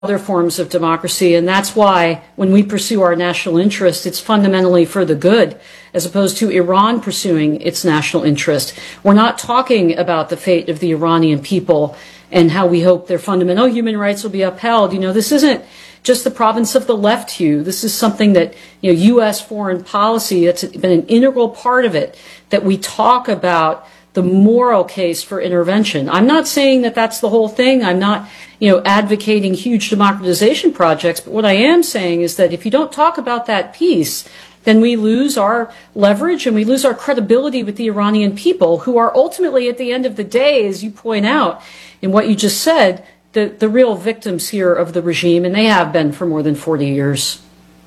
other forms of democracy. And that's why when we pursue our national interest, it's fundamentally for the good, as opposed to Iran pursuing its national interest. We're not talking about the fate of the Iranian people and how we hope their fundamental human rights will be upheld. This isn't just the province of the left, Hugh. This is something that, U.S. foreign policy, it's been an integral part of it, that we talk about the moral case for intervention. I'm not saying that that's the whole thing. I'm not, advocating huge democratization projects. But what I am saying is that if you don't talk about that piece, then we lose our leverage and we lose our credibility with the Iranian people, who are ultimately, at the end of the day, as you point out in what you just said, the real victims here of the regime, and they have been for more than 40 years.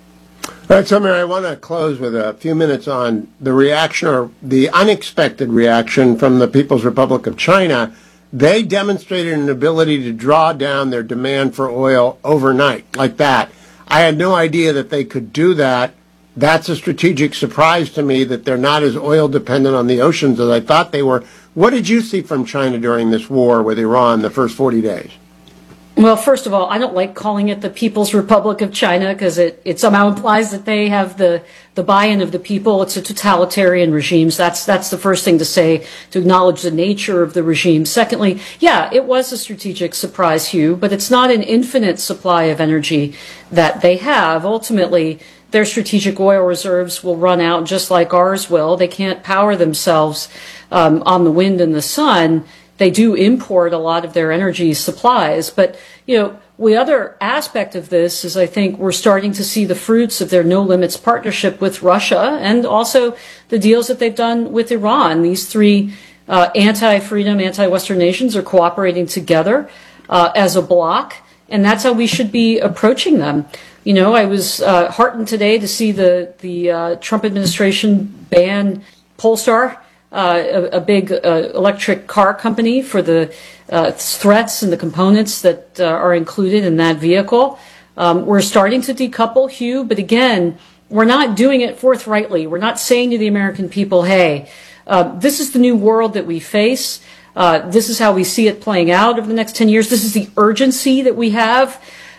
All right, so Mary, I want to close with a few minutes on the reaction, or the unexpected reaction, from the People's Republic of China. They demonstrated an ability to draw down their demand for oil overnight, like that. I had no idea that they could do that. That's a strategic surprise to me, that they're not as oil dependent on the oceans as I thought they were. What did you see from China during this war with Iran the first 40 days? Well, first of all, I don't like calling it the People's Republic of China, because it somehow implies that they have the buy-in of the people. It's a totalitarian regime. So that's the first thing to say, to acknowledge the nature of the regime. Secondly, yeah, it was a strategic surprise, Hugh, but it's not an infinite supply of energy that they have. Ultimately, their strategic oil reserves will run out just like ours will. They can't power themselves on the wind and the sun. They do import a lot of their energy supplies. But, the other aspect of this is, I think we're starting to see the fruits of their no limits partnership with Russia, and also the deals that they've done with Iran. These three anti-freedom, anti-Western nations are cooperating together as a bloc, and that's how we should be approaching them. I was heartened today to see the Trump administration ban Polestar, a big electric car company, for the threats and the components that are included in that vehicle. We're starting to decouple, Hugh, but again, we're not doing it forthrightly. We're not saying to the American people, hey, this is the new world that we face. This is how we see it playing out over the next 10 years. This is the urgency that we have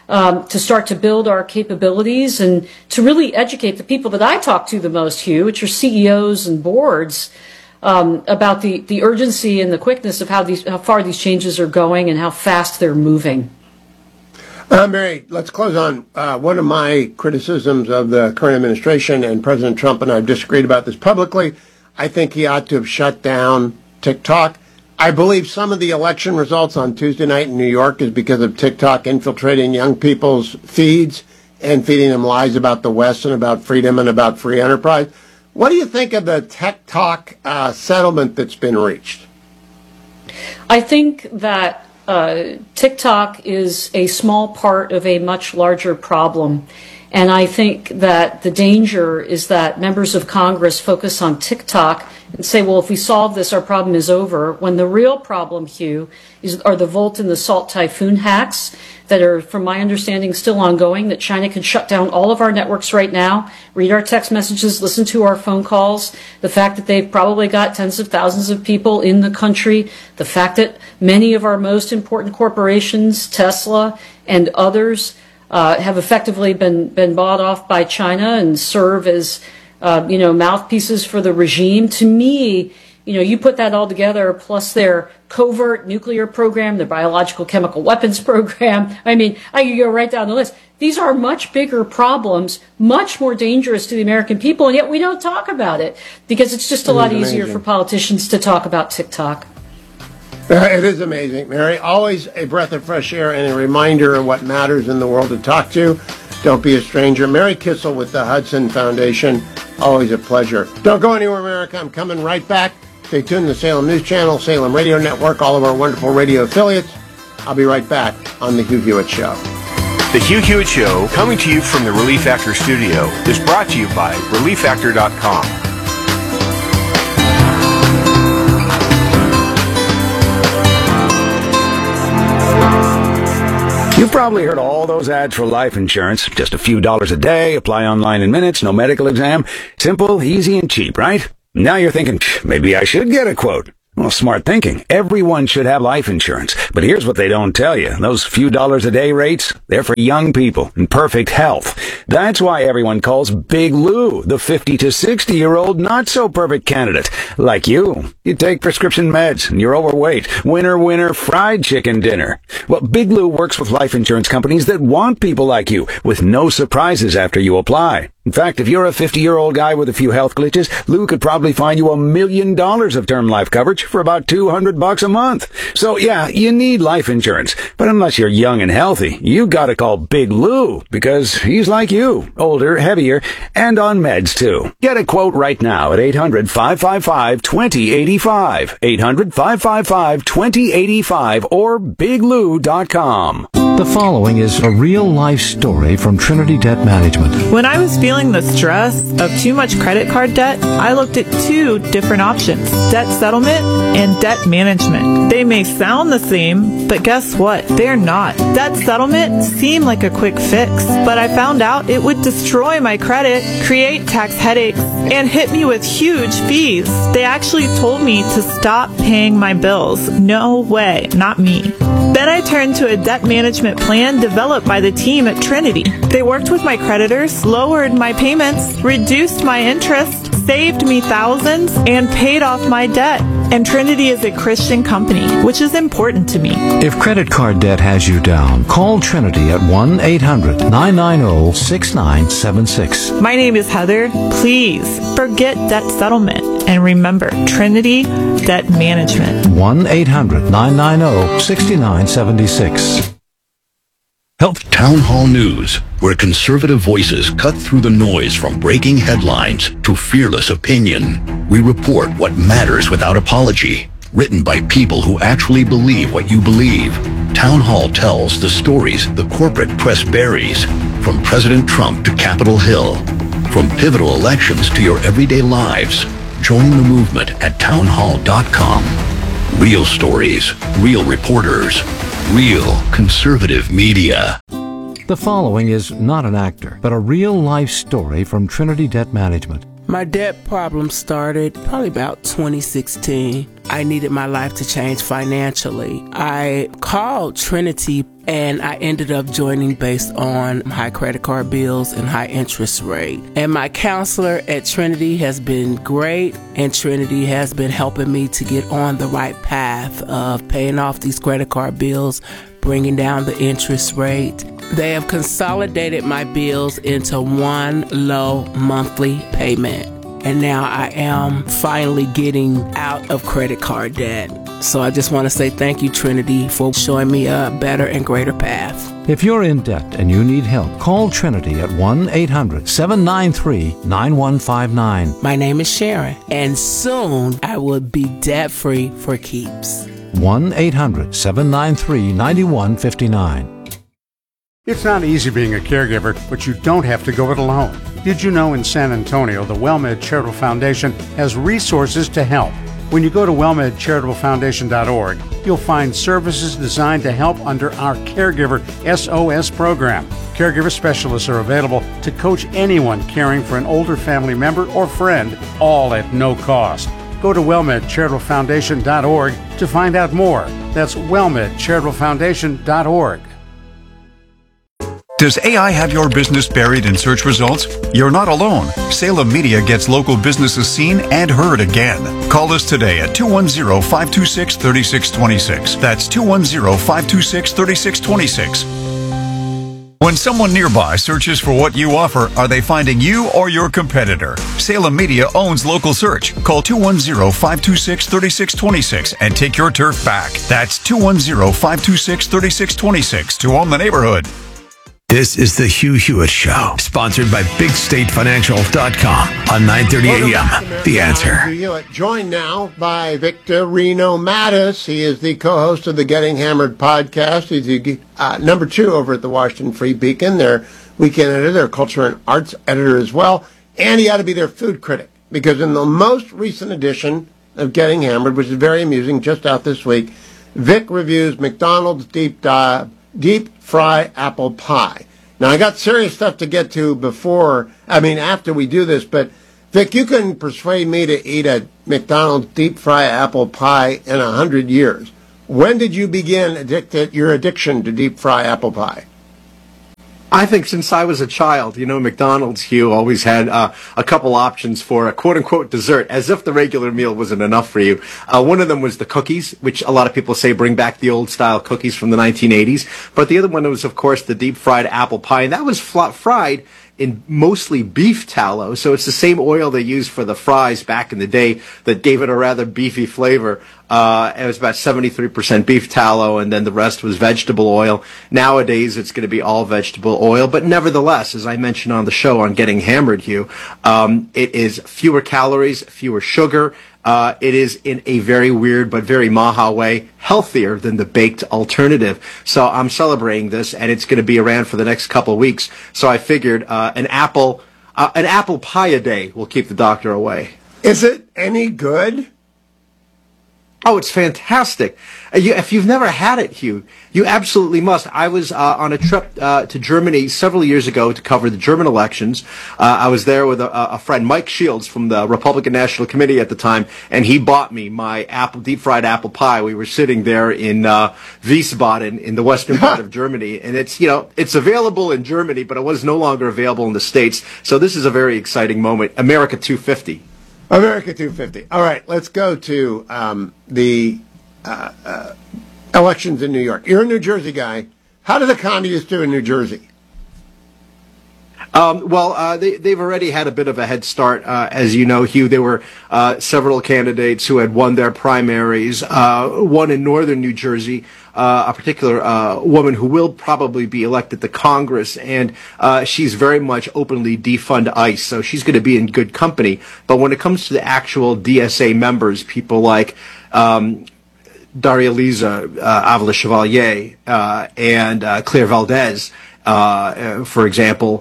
to start to build our capabilities and to really educate the people that I talk to the most, Hugh, which are CEOs and boards, about the urgency and the quickness of how far these changes are going and how fast they're moving. Mary, let's close on one of my criticisms of the current administration, and President Trump and I have disagreed about this publicly. I think he ought to have shut down TikTok. I believe some of the election results on Tuesday night in New York is because of TikTok infiltrating young people's feeds and feeding them lies about the West and about freedom and about free enterprise. What do you think of the TikTok settlement that's been reached? I think that TikTok is a small part of a much larger problem. And I think that the danger is that members of Congress focus on TikTok and say, well, if we solve this, our problem is over, when the real problem, Hugh, are the Volt and the Salt Typhoon hacks that are, from my understanding, still ongoing, that China can shut down all of our networks right now, read our text messages, listen to our phone calls, the fact that they've probably got tens of thousands of people in the country, the fact that many of our most important corporations, Tesla and others, have effectively been bought off by China and serve as mouthpieces for the regime. To me, you put that all together, plus their covert nuclear program, their biological chemical weapons program. I mean, I could go right down the list. These are much bigger problems, much more dangerous to the American people, and yet we don't talk about it because it's just a lot easier for politicians to talk about TikTok. It is amazing, Mary. Always a breath of fresh air and a reminder of what matters in the world to talk to. Don't be a stranger. Mary Kissel with the Hudson Foundation. Always a pleasure. Don't go anywhere, America. I'm coming right back. Stay tuned to the Salem News Channel, Salem Radio Network, all of our wonderful radio affiliates. I'll be right back on The Hugh Hewitt Show. The Hugh Hewitt Show, coming to you from the Relief Factor studio, is brought to you by ReliefFactor.com. You've probably heard all those ads for life insurance. Just a few dollars a day, apply online in minutes, no medical exam. Simple, easy, and cheap, right? Now you're thinking, maybe I should get a quote. Well, smart thinking. Everyone should have life insurance. But here's what they don't tell you. Those few dollars a day rates, they're for young people in perfect health. That's why everyone calls Big Lou the 50 to 60-year-old not-so-perfect candidate. Like you. You take prescription meds and you're overweight. Winner, winner, fried chicken dinner. Well, Big Lou works with life insurance companies that want people like you with no surprises after you apply. In fact, if you're a 50-year-old guy with a few health glitches, Lou could probably find you $1 million of term life coverage for about $200 a month. So yeah, you need life insurance. But unless you're young and healthy, you gotta call Big Lou because he's like you, older, heavier, and on meds too. Get a quote right now at 800-555-2085. 800-555-2085 or biglou.com. The following is a real-life story from Trinity Debt Management. When I was feeling the stress of too much credit card debt, I looked at two different options: debt settlement and debt management. They may sound the same, but guess what? They're not. Debt settlement seemed like a quick fix, but I found out it would destroy my credit, create tax headaches, and hit me with huge fees. They actually told me to stop paying my bills. No way, not me. Then I turned to a debt management plan developed by the team at Trinity. They worked with my creditors, lowered my payments, reduced my interest, saved me thousands, and paid off my debt. And Trinity is a Christian company, which is important to me. If credit card debt has you down, call Trinity at 1-800-990-6976. My name is Heather. Please forget debt settlement and remember Trinity Debt Management. 1-800-990-6976. Health Town Hall News, where conservative voices cut through the noise from breaking headlines to fearless opinion. We report what matters without apology. Written by people who actually believe what you believe. Town Hall tells the stories the corporate press buries, from President Trump to Capitol Hill, from pivotal elections to your everyday lives. Join the movement at townhall.com. Real stories, real reporters, real conservative media. The following is not an actor, but a real-life story from Trinity Debt Management. My debt problem started probably about 2016. I needed my life to change financially. I called Trinity and I ended up joining based on high credit card bills and high interest rate. And my counselor at Trinity has been great, and Trinity has been helping me to get on the right path of paying off these credit card bills, bringing down the interest rate. They have consolidated my bills into one low monthly payment. And now I am finally getting out of credit card debt. So I just want to say thank you, Trinity, for showing me a better and greater path. If you're in debt and you need help, call Trinity at 1-800-793-9159. My name is Sharon, and soon I will be debt-free for keeps. 1-800-793-9159. It's not easy being a caregiver, but you don't have to go it alone. Did you know in San Antonio, the WellMed Charitable Foundation has resources to help? When you go to wellmedcharitablefoundation.org, you'll find services designed to help under our Caregiver SOS program. Caregiver specialists are available to coach anyone caring for an older family member or friend, all at no cost. Go to wellmedcharitablefoundation.org to find out more. That's wellmedcharitablefoundation.org. Does AI have your business buried in search results? You're not alone. Salem Media gets local businesses seen and heard again. Call us today at 210-526-3626. That's 210-526-3626. When someone nearby searches for what you offer, are they finding you or your competitor? Salem Media owns local search. Call 210-526-3626 and take your turf back. That's 210-526-3626 to own the neighborhood. This is the Hugh Hewitt Show, sponsored by BigStateFinancial.com on 9:30 a.m. The Answer. Hugh Hewitt, joined now by Victorino Mattis. He is the co-host of the Getting Hammered podcast. He's the number 2 over at the Washington Free Beacon, their weekend editor, their culture and arts editor as well. And he ought to be their food critic, because in the most recent edition of Getting Hammered, which is very amusing, just out this week, Vic reviews McDonald's deep fry apple pie. Now, I got serious stuff to get to after we do this, but Vic, you couldn't persuade me to eat a McDonald's deep fry apple pie in 100 years. When did you begin your addiction to deep fry apple pie? I think since I was a child, McDonald's, Hugh, always had a couple options for a quote-unquote dessert, as if the regular meal wasn't enough for you. One of them was the cookies, which a lot of people say bring back the old-style cookies from the 1980s. But the other one was, of course, the deep-fried apple pie, and that was fried in mostly beef tallow. So it's the same oil they used for the fries back in the day that gave it a rather beefy flavor. It was about 73% beef tallow, and then the rest was vegetable oil. Nowadays, it's going to be all vegetable oil. But nevertheless, as I mentioned on the show on Getting Hammered, Hugh, it is fewer calories, fewer sugar. It is, in a very weird but very maha way, healthier than the baked alternative. So I'm celebrating this, and it's going to be around for the next couple of weeks. So I figured an apple pie a day will keep the doctor away. Is it any good? Oh, it's fantastic. If you've never had it, Hugh, you absolutely must. I was on a trip to Germany several years ago to cover the German elections. I was there with a friend, Mike Shields, from the Republican National Committee at the time, and he bought me my deep-fried apple pie. We were sitting there in Wiesbaden in the western part of Germany, and it's available in Germany, but it was no longer available in the States. So this is a very exciting moment. America 250. America 250. All right, let's go to the elections in New York. You're a New Jersey guy. How do the communists do in New Jersey? They've already had a bit of a head start. As you know, Hugh, there were several candidates who had won their primaries. One in northern New Jersey, a particular woman who will probably be elected to Congress, and she's very much openly defund ICE, so she's going to be in good company. But when it comes to the actual DSA members, people like Daria Liza, Avila Chevalier, and Claire Valdez, for example,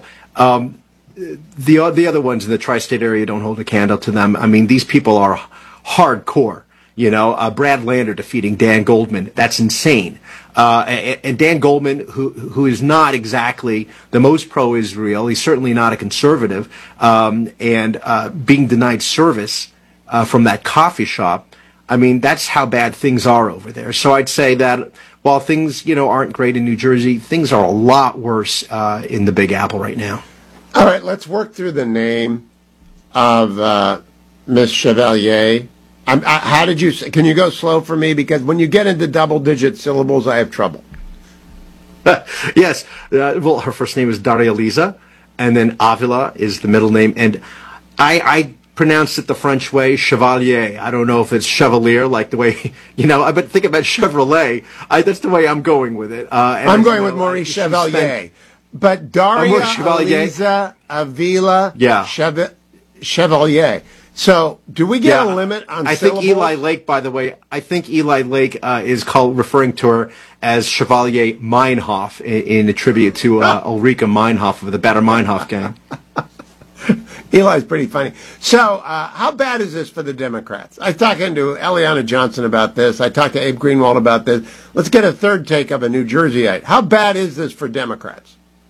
the other ones in the tri-state area don't hold a candle to them. I mean, these people are hardcore. Brad Lander defeating Dan Goldman. That's insane. And Dan Goldman, who is not exactly the most pro-Israel, he's certainly not a conservative, and being denied service from that coffee shop. I mean, that's how bad things are over there. So I'd say that while things, aren't great in New Jersey, things are a lot worse in the Big Apple right now. All right, let's work through the name of Miss Chevalier. How did you? Can you go slow for me? Because when you get into double-digit syllables, I have trouble. Yes. Well, her first name is Daria Liza, and then Avila is the middle name. And I pronounced it the French way, Chevalier. I don't know if it's Chevalier, like the way, but think about Chevrolet. That's the way I'm going with it. I'm going with Maurice Chevalier. But Daria Liza Avila Chevalier. So, do we get a limit on syllables? Think Eli Lake, by the way, Eli Lake is referring to her as Chevalier Meinhof in a tribute to Ulrika Meinhof of the Bader Meinhof gang. Eli's pretty funny. So, how bad is this for the Democrats? I was talking to Eliana Johnson about this. I talked to Abe Greenwald about this. Let's get a third take of a New Jerseyite. How bad is this for Democrats?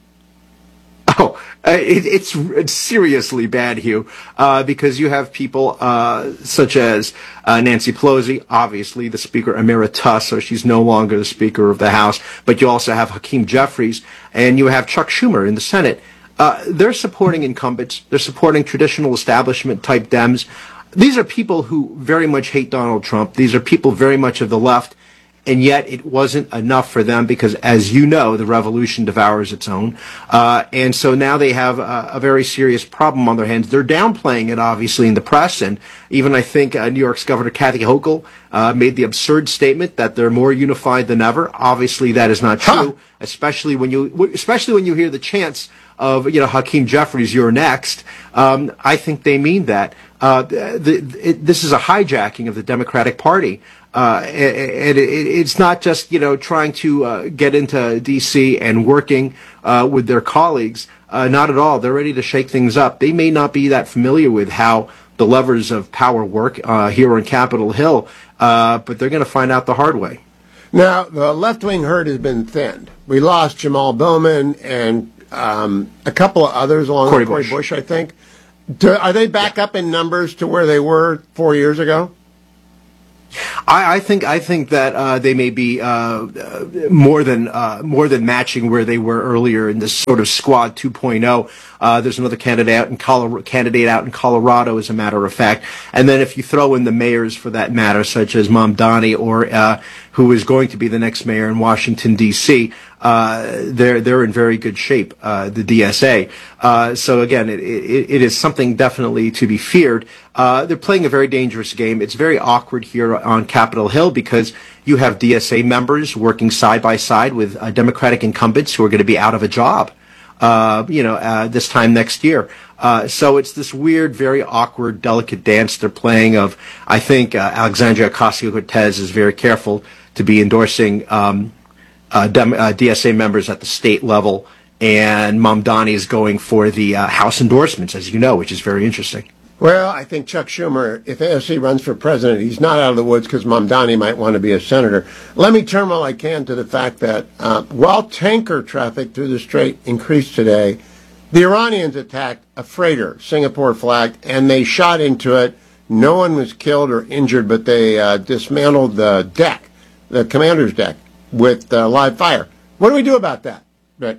Oh, it's seriously bad, Hugh, because you have people such as Nancy Pelosi, obviously the Speaker Emeritus, so she's no longer the Speaker of the House, but you also have Hakeem Jeffries, and you have Chuck Schumer in the Senate. They're supporting incumbents. They're supporting traditional establishment-type Dems. These are people who very much hate Donald Trump. These are people very much of the left. And yet it wasn't enough for them because, as you know, the revolution devours its own. And so now they have a very serious problem on their hands. They're downplaying it, obviously, in the press. And even I think New York's Governor Kathy Hochul made the absurd statement that they're more unified than ever. Obviously, that is not true, especially when you hear the chants of, Hakeem Jeffries, you're next. I think they mean that. This is a hijacking of the Democratic Party. And it's not just, trying to get into D.C. and working with their colleagues. Not at all. They're ready to shake things up. They may not be that familiar with how the levers of power work here on Capitol Hill, but they're going to find out the hard way. Now, the left-wing herd has been thinned. We lost Jamal Bowman and a couple of others along with Cori Bush, I think. Are they back up in numbers to where they were 4 years ago? I think that they may be more than matching where they were earlier in this sort of Squad 2.0. There's another candidate out in Colorado, as a matter of fact. And then if you throw in the mayors, for that matter, such as Mamdani, or who is going to be the next mayor in Washington D.C., they're in very good shape. The DSA. So again, it is something definitely to be feared. They're playing a very dangerous game. It's very awkward here on Capitol Hill because you have DSA members working side by side with Democratic incumbents who are going to be out of a job, this time next year. So it's this weird, very awkward, delicate dance they're playing of, I think, Alexandria Ocasio-Cortez is very careful to be endorsing DSA members at the state level, and Mamdani is going for the House endorsements, as you know, which is very interesting. Well, I think Chuck Schumer, if AOC runs for president, he's not out of the woods because Mamdani might want to be a senator. Let me turn while I can to the fact that while tanker traffic through the Strait increased today, the Iranians attacked a freighter, Singapore flagged, and they shot into it. No one was killed or injured, but they dismantled the deck, the commander's deck, with live fire. What do we do about that, Rick?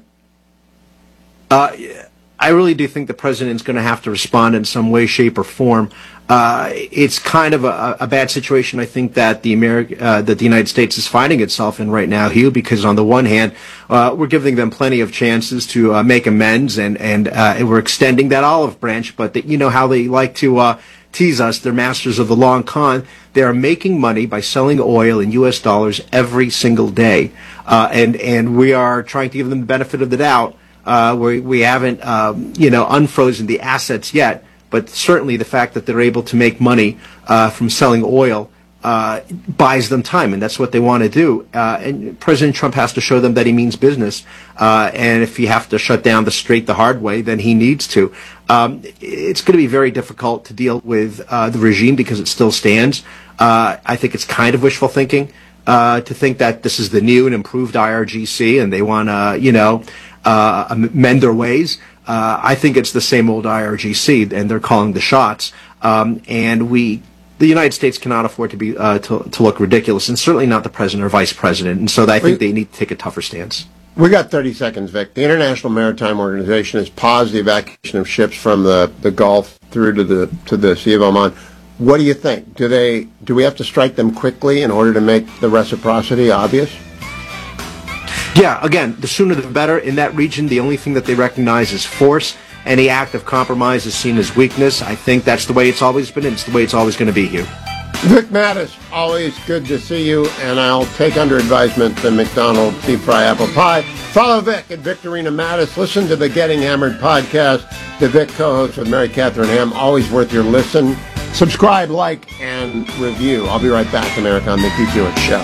I really do think the president's going to have to respond in some way, shape, or form. It's kind of a bad situation, I think, that the United States is finding itself in right now, Hugh, because on the one hand, we're giving them plenty of chances to make amends, and we're extending that olive branch, but you know how they like to tease us. They're masters of the long con. They are making money by selling oil in U.S. dollars every single day, and we are trying to give them the benefit of the doubt. We haven't, unfrozen the assets yet, but certainly the fact that they're able to make money from selling oil buys them time, and that's what they want to do. And President Trump has to show them that he means business, and if you have to shut down the Strait the hard way, then he needs to. It's going to be very difficult to deal with the regime because it still stands. I think it's kind of wishful thinking to think that this is the new and improved IRGC, and they want to, amend their ways. I think it's the same old IRGC, and they're calling the shots. The United States cannot afford to be to look ridiculous, and certainly not the president or vice president. And so I think they need to take a tougher stance. We got 30 seconds, Vic. The International Maritime Organization has paused the evacuation of ships from the Gulf through to the Sea of Oman. What do you think? Do we have to strike them quickly in order to make the reciprocity obvious? Yeah, again, the sooner the better. In that region, the only thing that they recognize is force. Any act of compromise is seen as weakness. I think that's the way it's always been, and it's the way it's always going to be, Hugh. Vic Mattis, always good to see you, and I'll take under advisement the McDonald's deep fry apple pie. Follow Vic at Victorina Mattis. Listen to the Getting Hammered podcast. The Vic co-host with Mary Catherine Ham. Always worth your listen. Subscribe, like, and review. I'll be right back, America, on the Keith Hewitt Show.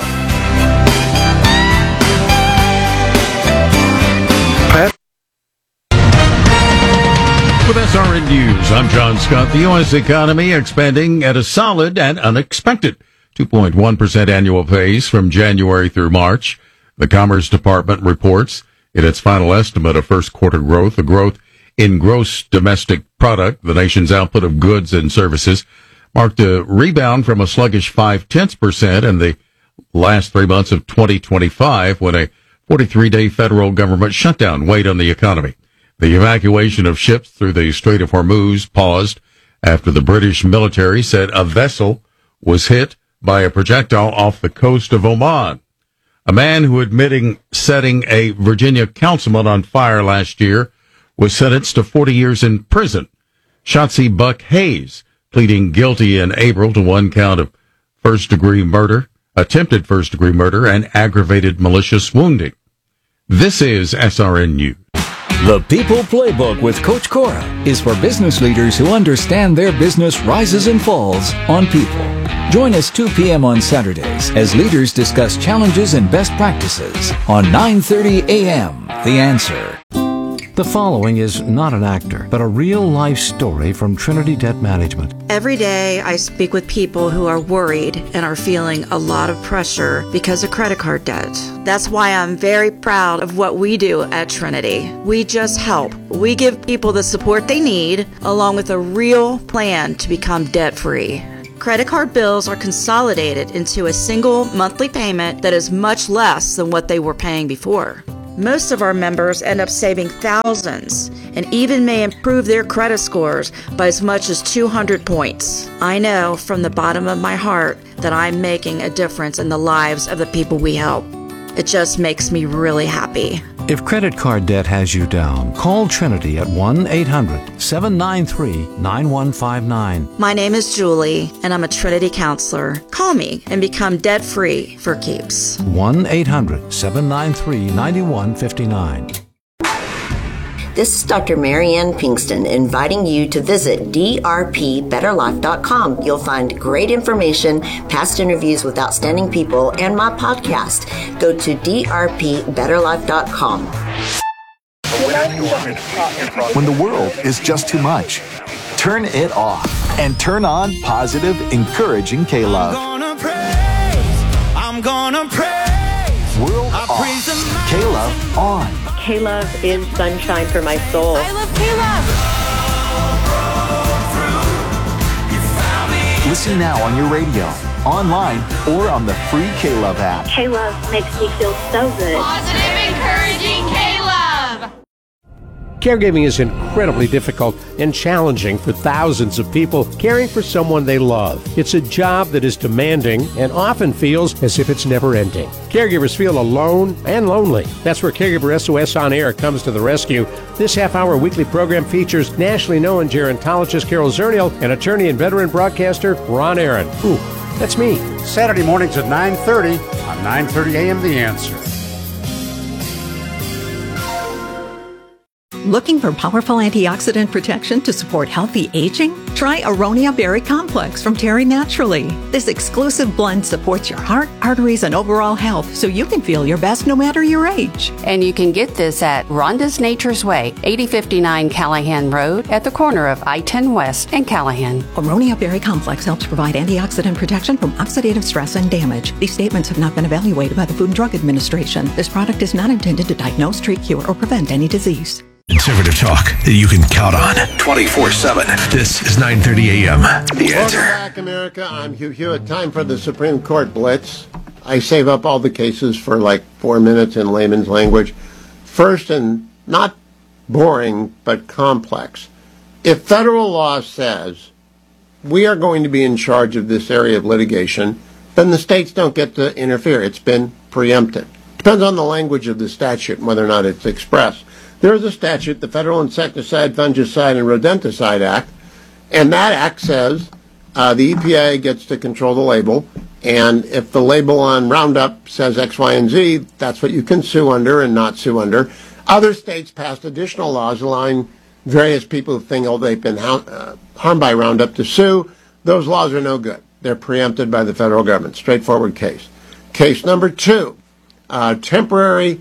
With SRN News, I'm John Scott. The U.S. economy expanding at a solid and unexpected 2.1% annual pace from January through March. The Commerce Department reports in its final estimate of first quarter growth, the growth in gross domestic product, the nation's output of goods and services, marked a rebound from a sluggish 0.5% in the last 3 months of 2025 when a 43-day federal government shutdown weighed on the economy. The evacuation of ships through the Strait of Hormuz paused after the British military said a vessel was hit by a projectile off the coast of Oman. A man who admitting setting a Virginia councilman on fire last year was sentenced to 40 years in prison. Shotzi Buck Hayes pleading guilty in April to one count of first-degree murder, attempted first-degree murder, and aggravated malicious wounding. This is SRN News. The People Playbook with Coach Cora is for business leaders who understand their business rises and falls on people. Join us 2 p.m. on Saturdays as leaders discuss challenges and best practices on 9:30 a.m. The Answer. The following is not an actor, but a real-life story from Trinity Debt Management. Every day I speak with people who are worried and are feeling a lot of pressure because of credit card debt. That's why I'm very proud of what we do at Trinity. We just help. We give people the support they need, along with a real plan to become debt-free. Credit card bills are consolidated into a single monthly payment that is much less than what they were paying before. Most of our members end up saving thousands and even may improve their credit scores by as much as 200 points. I know from the bottom of my heart that I'm making a difference in the lives of the people we help. It just makes me really happy. If credit card debt has you down, call Trinity at 1-800-793-9159. My name is Julie, and I'm a Trinity counselor. Call me and become debt-free for keeps. 1-800-793-9159. This is Dr. Marianne Pinkston inviting you to visit drpbetterlife.com. You'll find great information, past interviews with outstanding people, and my podcast. Go to drpbetterlife.com. When the world is just too much, turn it off and turn on positive, encouraging K-Love. I'm gonna praise. World off. K-Love on. K-Love is sunshine for my soul. I love K-Love. Listen now on your radio, online, or on the free K-Love app. K-Love makes me feel so good. Positive, encouraging K-Love. Caregiving is incredibly difficult and challenging for thousands of people caring for someone they love. It's a job that is demanding and often feels as if it's never ending. Caregivers feel alone and lonely. That's where Caregiver SOS On Air comes to the rescue. This half-hour weekly program features nationally known gerontologist Carol Zernial and attorney and veteran broadcaster Ron Aaron. Ooh, that's me. Saturday mornings at 9:30 on 9:30 a.m. The Answer. Looking for powerful antioxidant protection to support healthy aging? Try Aronia Berry Complex from Terry Naturally. This exclusive blend supports your heart, arteries, and overall health so you can feel your best no matter your age. And you can get this at Rhonda's Nature's Way, 8059 Callahan Road at the corner of I-10 West and Callahan. Aronia Berry Complex helps provide antioxidant protection from oxidative stress and damage. These statements have not been evaluated by the Food and Drug Administration. This product is not intended to diagnose, treat, cure, or prevent any disease. Conservative talk that you can count on 24/7. This is 9:30 a.m. The Answer. Welcome back, America. I'm Hugh Hewitt. Time for the Supreme Court Blitz. I save up all the cases for like 4 minutes in layman's language. First, and not boring, but complex. If federal law says we are going to be in charge of this area of litigation, then the states don't get to interfere. It's been preempted. Depends on the language of the statute and whether or not it's expressed. There is a statute, the Federal Insecticide, Fungicide, and Rodenticide Act, and that act says the EPA gets to control the label, and if the label on Roundup says X, Y, and Z, that's what you can sue under and not sue under. Other states passed additional laws allowing various people who think they've been harmed by Roundup to sue. Those laws are no good. They're preempted by the federal government. Straightforward case. Case number 2, temporary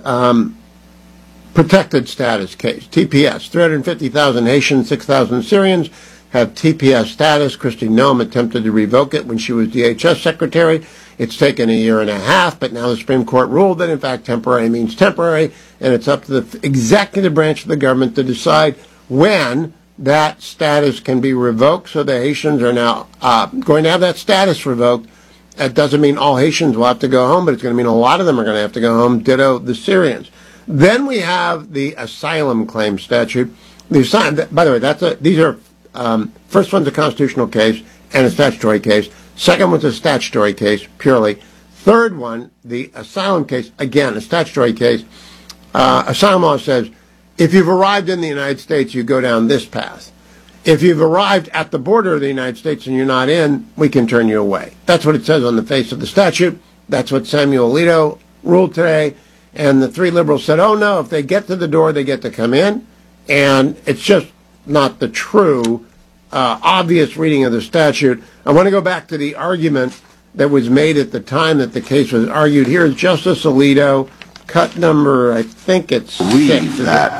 protected status case, TPS. 350,000 Haitians, 6,000 Syrians have TPS status. Kristi Noem attempted to revoke it when she was DHS secretary. It's taken a year and a half, but now the Supreme Court ruled that, in fact, temporary means temporary, and it's up to the executive branch of the government to decide when that status can be revoked. So the Haitians are now going to have that status revoked. That doesn't mean all Haitians will have to go home, but it's going to mean a lot of them are going to have to go home, ditto the Syrians. Then we have the asylum claim statute. By the way, these are first one's a constitutional case and a statutory case. Second one's a statutory case purely. Third one, the asylum case, again a statutory case. Asylum law says if you've arrived in the United States, you go down this path. If you've arrived at the border of the United States and you're not in, we can turn you away. That's what it says on the face of the statute. That's what Samuel Alito ruled today. And the 3 liberals said, oh, no, if they get to the door, they get to come in. And it's just not the true, obvious reading of the statute. I want to go back to the argument that was made at the time that the case was argued. Here is Justice Alito, cut number, I think it's 6. That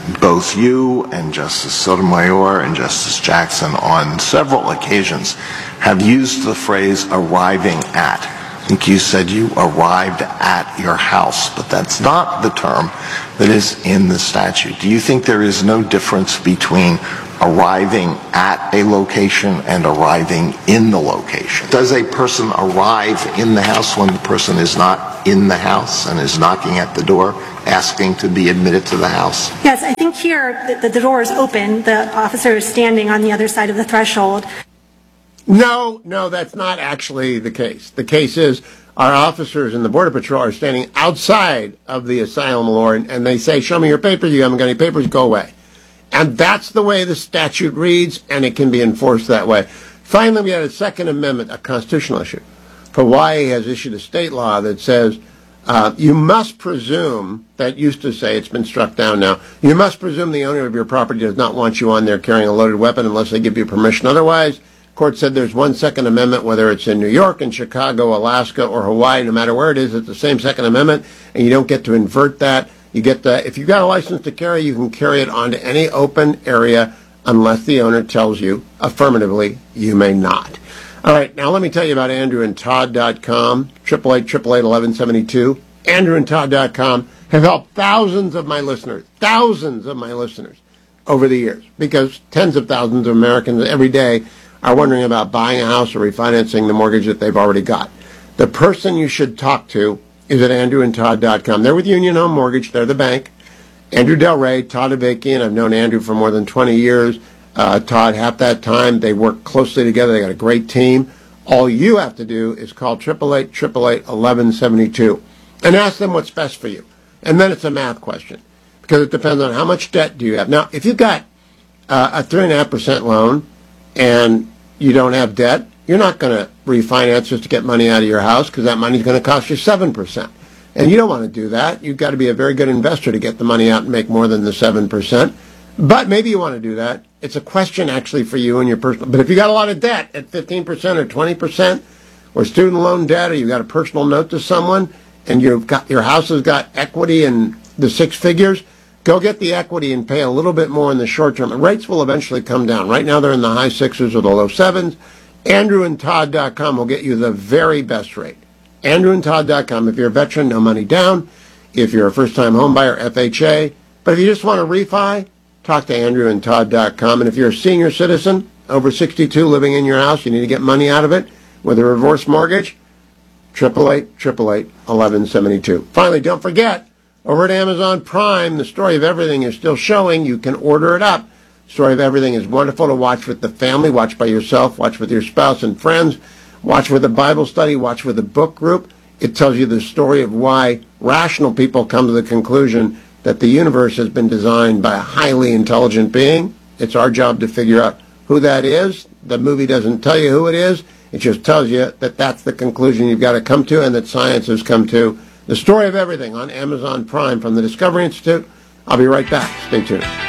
both you and Justice Sotomayor and Justice Jackson on several occasions have used the phrase arriving at. I think you said you arrived at your house, but that's not the term that is in the statute. Do you think there is no difference between arriving at a location and arriving in the location? Does a person arrive in the house when the person is not in the house and is knocking at the door, asking to be admitted to the house? Yes, I think here the door is open. The officer is standing on the other side of the threshold. No, that's not actually the case. The case is our officers in the Border Patrol are standing outside of the asylum law, and they say, show me your papers. You haven't got any papers, go away. And that's the way the statute reads, and it can be enforced that way. Finally, we had a Second Amendment, a constitutional issue. Hawaii has issued a state law that says you must presume, that used to say, it's been struck down now, you must presume the owner of your property does not want you on there carrying a loaded weapon unless they give you permission. Otherwise, court said there's one Second Amendment, whether it's in New York, in Chicago, Alaska, or Hawaii, no matter where it is, it's the same Second Amendment, and you don't get to invert that. You get if you've got a license to carry, you can carry it onto any open area unless the owner tells you affirmatively you may not. All right, now let me tell you about AndrewandTodd.com, 888-888-1172. AndrewandTodd.com have helped thousands of my listeners over the years, because tens of thousands of Americans every day are wondering about buying a house or refinancing the mortgage that they've already got. The person you should talk to is at AndrewandTodd.com. They're with Union Home Mortgage. They're the bank. Andrew Del Rey, Todd Avakian. I've known Andrew for more than 20 years. Todd, half that time. They work closely together. They got a great team. All you have to do is call 888-888-1172 and ask them what's best for you. And then it's a math question, because it depends on how much debt do you have. Now, if you've got a 3.5% loan and you don't have debt, you're not going to refinance just to get money out of your house, because that money's going to cost you 7%. And you don't want to do that. You've got to be a very good investor to get the money out and make more than the 7%. But maybe you want to do that. It's a question actually for you and your personal. But if you got a lot of debt at 15% or 20%, or student loan debt, or you've got a personal note to someone, and your house has got equity in the six figures, go get the equity and pay a little bit more in the short term. Rates will eventually come down. Right now they're in the high sixes or the low sevens. AndrewandTodd.com will get you the very best rate. AndrewandTodd.com. If you're a veteran, no money down. If you're a first-time home buyer, FHA. But if you just want to refi, talk to AndrewandTodd.com. And if you're a senior citizen, over 62, living in your house, you need to get money out of it with a reverse mortgage, 888-888-1172. Finally, don't forget, over at Amazon Prime, The Story of Everything is still showing. You can order it up. Story of Everything is wonderful to watch with the family, watch by yourself, watch with your spouse and friends, watch with a Bible study, watch with a book group. It tells you the story of why rational people come to the conclusion that the universe has been designed by a highly intelligent being. It's our job to figure out who that is. The movie doesn't tell you who it is. It just tells you that that's the conclusion you've got to come to, and that science has come to. The Story of Everything on Amazon Prime from the Discovery Institute. I'll be right back. Stay tuned.